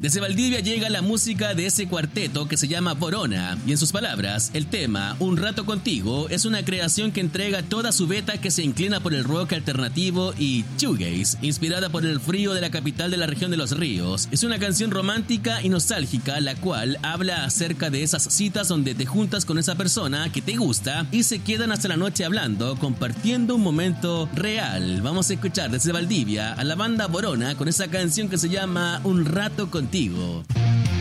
Desde Valdivia llega la música de ese cuarteto que se llama Vorona, y en sus palabras, el tema Un rato contigo es una creación que entrega toda su beta que se inclina por el rock alternativo y shoegaze, inspirada por el frío de la capital de la región de los ríos. Es una canción romántica y nostálgica, la cual habla acerca de esas citas donde te juntas con esa persona que te gusta y se quedan hasta la noche hablando, compartiendo un momento real. Vamos a escuchar desde Valdivia a la banda Vorona con esa canción que se llama Un rato contigo.